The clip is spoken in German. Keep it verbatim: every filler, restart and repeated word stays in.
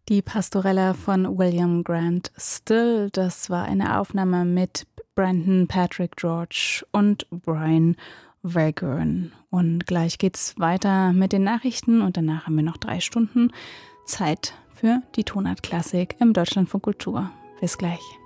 Die Pastorella von William Grant Still, das war eine Aufnahme mit Brandon Patrick George und Brian Vaughan. Und gleich geht's weiter mit den Nachrichten und danach haben wir noch drei Stunden Zeit für die Tonart Klassik im Deutschlandfunk Kultur. Bis gleich.